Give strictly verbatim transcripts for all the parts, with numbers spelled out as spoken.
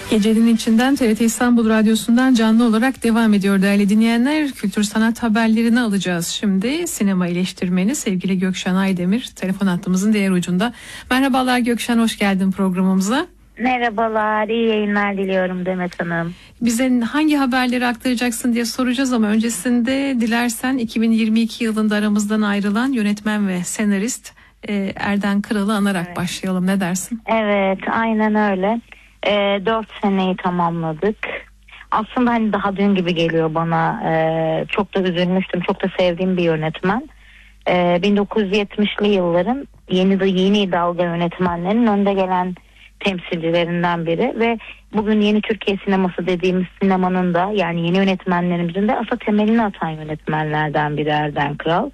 Gecenin içinden T R T İstanbul Radyosu'ndan canlı olarak devam ediyor değerli dinleyenler. Kültür sanat haberlerini alacağız şimdi. Sinema eleştirmeni sevgili Gökşen Aydemir telefon hattımızın diğer ucunda. Merhabalar Gökşen, hoş geldin programımıza. Merhabalar, iyi yayınlar diliyorum Demet Hanım. Bize hangi haberleri aktaracaksın diye soracağız ama öncesinde dilersen iki bin yirmi iki yılında aramızdan ayrılan yönetmen ve senarist Erden Kral'ı anarak evet. başlayalım. Ne dersin? Evet, aynen öyle. E, dört seneyi tamamladık. Aslında hani daha dün gibi geliyor bana. E, çok da üzülmüştüm. Çok da sevdiğim bir yönetmen. E, bin dokuz yüz yetmişli yılların yeni de yeni dalga yönetmenlerinin önde gelen temsilcilerinden biri ve bugün yeni Türkiye sineması dediğimiz sinemanın da yani yeni yönetmenlerimizin de asıl temelini atan yönetmenlerden biri Erden Kral.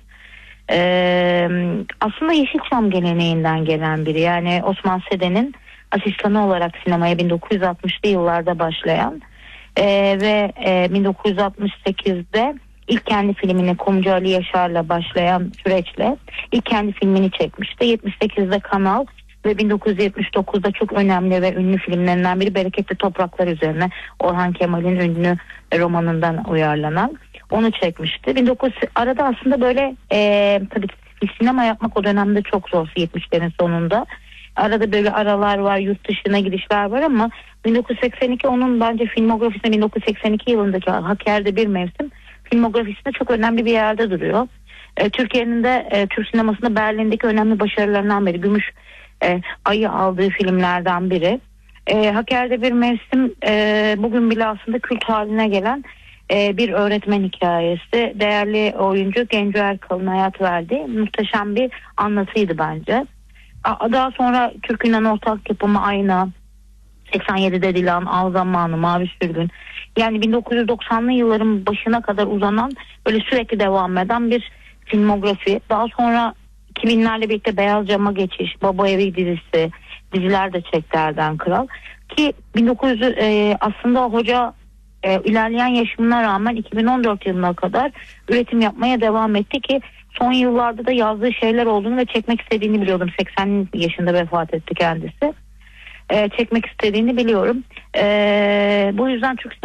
Ee, aslında Yeşilçam geleneğinden gelen biri, yani Osman Seden'in asistanı olarak sinemaya bin dokuz yüz altmışlı yıllarda başlayan e, ve e, bin dokuz yüz altmış sekizde ilk kendi filmini Kumcu Ali Yaşar'la başlayan süreçle ilk kendi filmini çekmişti. yetmiş sekizde Kanal ve bin dokuz yüz yetmiş dokuzda çok önemli ve ünlü filmlerinden biri Bereketli Topraklar üzerine Orhan Kemal'in ünlü romanından uyarlanan onu çekmişti. bin dokuz yüz arada aslında böyle e, tabii sinema yapmak o dönemde çok zor, yetmişlerin sonunda. Arada böyle aralar var, yurt dışına gidişler var ama bin dokuz yüz seksen iki onun bence filmografisinde bin dokuz yüz seksen iki yılındaki Hakkari'de bir mevsim filmografisinde çok önemli bir yerde duruyor. E, Türkiye'nin de e, Türk sinemasında Berlin'deki önemli başarılarından biri. Gümüş e, Ayı aldığı filmlerden biri. E, Hakkari'de bir mevsim e, bugün bile aslında kült haline gelen e, bir öğretmen hikayesi. Değerli oyuncu Genco Erkal'ın hayat verdiği muhteşem bir anlatıydı bence. Daha sonra Türk-Yunan ortak yapımı Ayna, seksen yedide Dilan, Al Zamanı, Mavi Sürgün. Yani bin dokuz yüz doksanlı yılların başına kadar uzanan, böyle sürekli devam eden bir filmografi. Daha sonra iki binlerle birlikte Beyaz Cam'a geçiş, Baba Evi dizisi, diziler de çekti Erden Kral. Ki bin dokuz yüz e, aslında hoca e, ilerleyen yaşamına rağmen iki bin on dört yılına kadar üretim yapmaya devam etti ki son yıllarda da yazdığı şeyler olduğunu ve çekmek istediğini biliyordum. seksen yaşında vefat etti kendisi. Ee, çekmek istediğini biliyorum. Ee, bu yüzden Türk